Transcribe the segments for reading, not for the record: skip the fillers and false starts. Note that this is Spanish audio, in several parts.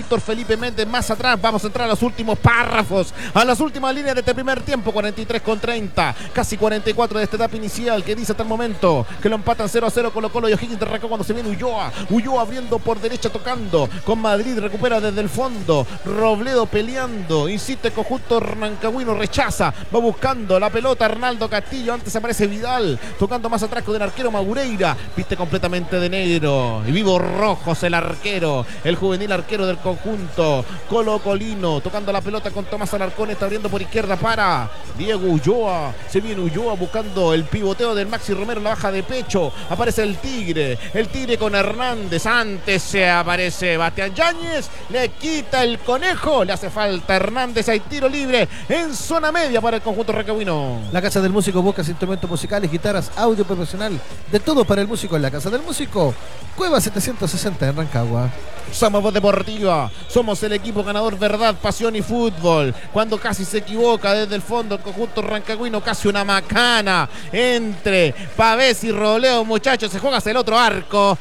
Víctor Felipe Méndez más atrás. Vamos a entrar a los últimos párrafos, a las últimas líneas de este primer tiempo. 43:30, casi 44 de esta etapa inicial, que dice hasta el momento que lo empatan 0-0 Colo-Colo y O'Higgins de Rancagua cuando se viene Ulloa. Ulloa abriendo por derecha, tocando con Madrid, recupera desde el fondo. Robledo peleando, insiste el conjunto rancagüino, rechaza, va buscando la pelota Arnaldo Castillo. Antes aparece Vidal, tocando más atrás con el arquero Madureira. Viste completamente de negro y vivo rojos el arquero, el juvenil arquero del conjunto colocolino, tocando la pelota con Tomás Alarcón. Está abriendo por izquierda para Diego Ulloa. Se viene Ulloa buscando el pivoteo del Maxi Romero, la baja de pecho. Aparece el Tigre con Hernández. Antes se aparece Bastián Yáñez, le quita el conejo, le hace falta Hernández. Hay tiro libre en zona media para el conjunto rancagüino. La Casa del Músico busca instrumentos musicales, guitarras, audio profesional, de todo para el músico en la Casa del Músico. Cueva 760 en Rancagua. Somos Voz Deportiva, somos el equipo ganador, verdad, pasión y fútbol. Cuando casi se equivoca desde el fondo el conjunto rancagüino, casi una macana entre Pavés y Robledo, muchachos. Se juega hacia el otro arco,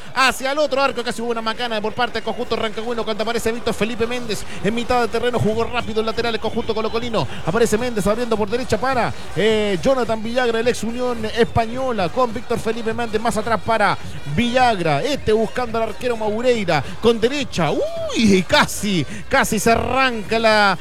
casi hubo una macana por parte del conjunto rancagüino cuando aparece Víctor Felipe Méndez en mitad de terreno. Jugó rápido el lateral el conjunto colocolino. Aparece Méndez abriendo por derecha para Jonathan Villagra, el ex Unión Española, con Víctor Felipe Méndez más atrás para Villagra. Buscando al arquero Madureira con derecha. Uy, casi se arranca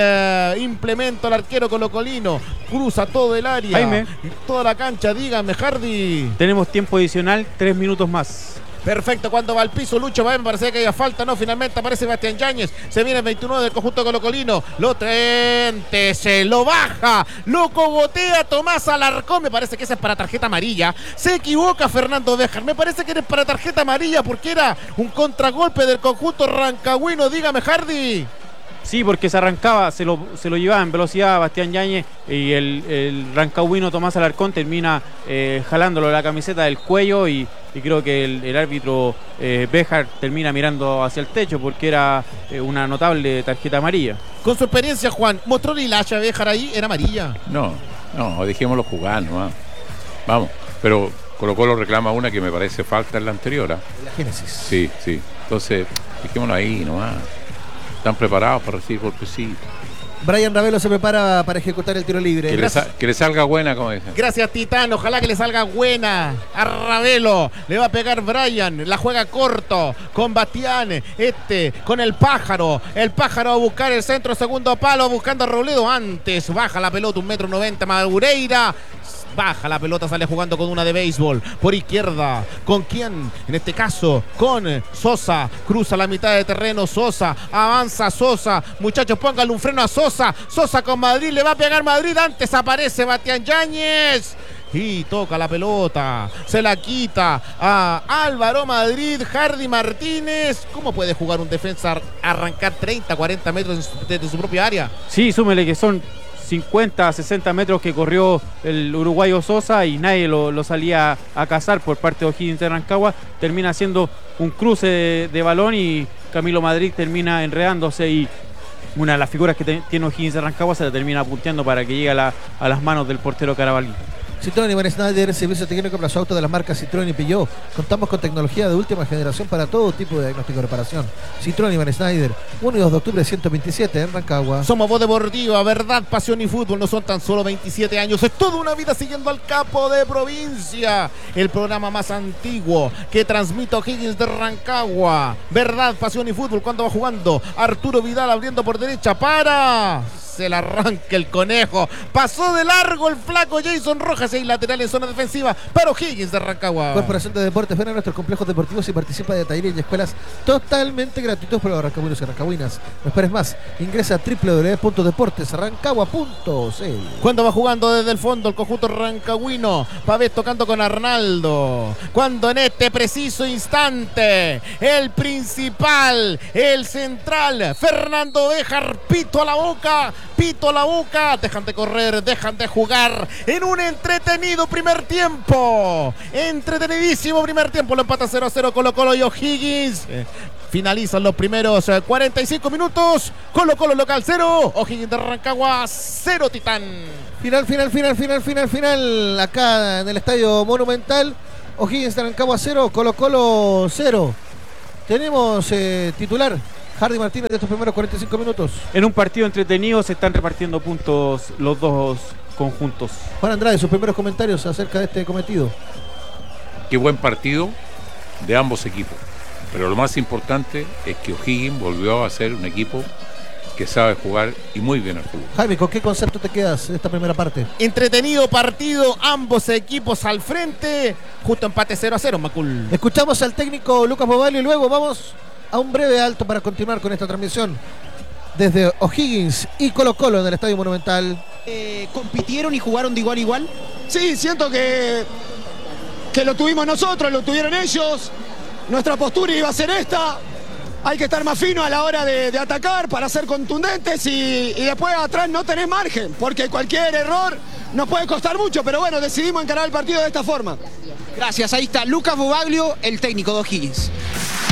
el implemento al arquero colocolino. Cruza todo el área, Jaime, toda la cancha. Dígame, Hardy. Tenemos tiempo adicional, 3 minutos más. Perfecto, cuando va al piso Lucho me parece que haya falta, no, finalmente aparece Bastián Yáñez, se viene el 29 del conjunto colocolino, lo trente, se lo baja, lo cogotea Tomás Alarcón. Me parece que esa es para tarjeta amarilla, se equivoca Fernando Béjar, me parece que eres para tarjeta amarilla porque era un contragolpe del conjunto rancagüino. Dígame, Hardy. Sí, porque se arrancaba, se lo llevaba en velocidad Bastián Yáñez y el rancagüino Tomás Alarcón termina jalándolo la camiseta del cuello y creo que el árbitro Béjar termina mirando hacia el techo porque era una notable tarjeta amarilla. Con su experiencia, Juan, ¿mostró ni la hacha Béjar ahí? ¿Era amarilla? No, dejémoslo jugar nomás. Vamos, pero Colo-Colo reclama una que me parece falta en la anterior. La Génesis. Sí. Entonces, dejémoslo ahí nomás. Están preparados para recibir golpecitos. Brian Ravelo se prepara para ejecutar el tiro libre. Que le salga buena, como dicen. Gracias, Titán. Ojalá que le salga buena a Ravelo. Le va a pegar Brian. La juega corto con Bastián. Con el pájaro. El pájaro a buscar el centro, segundo palo, buscando a Robledo. Antes baja la pelota, 1,90 m Madureira. Baja la pelota, sale jugando con una de béisbol. Por izquierda, ¿con quién? En este caso, con Sosa. Cruza la mitad de terreno, Sosa. Avanza Sosa. Muchachos, pónganle un freno a Sosa. Sosa con Madrid, le va a pegar Madrid. Antes aparece Bastián Yáñez. Y toca la pelota, se la quita a Álvaro Madrid. Hardy Martínez. ¿Cómo puede jugar un defensa arrancar 30, 40 metros desde su propia área? Sí, súmele que son 50, 60 metros que corrió el uruguayo Sosa y nadie lo salía a cazar por parte de O'Higgins de Rancagua. Termina haciendo un cruce de balón y Camilo Madrid termina enredándose y una de las figuras que tiene O'Higgins de Rancagua se la termina punteando para que llegue a las manos del portero Carabalí. Citroën y Van Schneider, servicio técnico para los autos de las marcas Citroën y Peugeot. Contamos con tecnología de última generación para todo tipo de diagnóstico y reparación. Citroën y Van Schneider, 1 y 2 de octubre 127 en Rancagua. Somos Voz Deportiva, verdad, pasión y fútbol. No son tan solo 27 años, es toda una vida siguiendo al capo de provincia. El programa más antiguo que transmite O'Higgins de Rancagua. Verdad, pasión y fútbol. Cuando va jugando Arturo Vidal abriendo por derecha para... Se la arranca el conejo. Pasó de largo el flaco Jason Rojas y lateral en zona defensiva para O'Higgins de Rancagua. Corporación de Deportes, ven a nuestros complejos deportivos y participa de talleres y escuelas totalmente gratuitos para los rancagüinos y rancagüinas. No esperes más. Ingresa a www.deportesrancagua.cl. Cuando va jugando desde el fondo el conjunto rancagüino, Pavés tocando con Arnaldo. Cuando en este preciso instante el principal, el central, Fernando Béjar, pito a la boca, dejan de correr, dejan de jugar en un entretenido primer tiempo. Entretenidísimo primer tiempo, lo empata 0-0 Colo-Colo y O'Higgins. Finalizan los primeros 45 minutos. Colo-Colo local 0, O'Higgins de Rancagua 0, Titán. Final. Acá en el Estadio Monumental, O'Higgins de Rancagua 0, Colo-Colo 0. Tenemos titular Hardy Martínez de estos primeros 45 minutos. En un partido entretenido se están repartiendo puntos los dos conjuntos. Juan Andrade, sus primeros comentarios acerca de este cometido. Qué buen partido de ambos equipos. Pero lo más importante es que O'Higgins volvió a ser un equipo que sabe jugar y muy bien al fútbol. Jaime, ¿con qué concepto te quedas de esta primera parte? Entretenido partido, ambos equipos al frente. Justo empate 0-0, Macul. Escuchamos al técnico Lucas Bovalio y luego vamos a un breve alto para continuar con esta transmisión desde O'Higgins y Colo-Colo en el Estadio Monumental. ¿Compitieron y jugaron de igual a igual? Sí, siento que lo tuvimos nosotros, lo tuvieron ellos. Nuestra postura iba a ser esta. Hay que estar más fino a la hora de atacar para ser contundentes y después atrás no tenés margen, porque cualquier error nos puede costar mucho, pero bueno, decidimos encarar el partido de esta forma. Gracias, ahí está Lucas Bovaglio, el técnico de O'Higgins.